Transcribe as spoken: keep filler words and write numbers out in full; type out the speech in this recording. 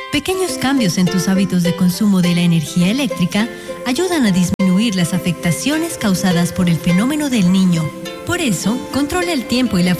Pequeños cambios en tus hábitos de consumo de la energía eléctrica ayudan a disminuir las afectaciones causadas por el fenómeno del Niño. Por eso, controla el tiempo y la frecuencia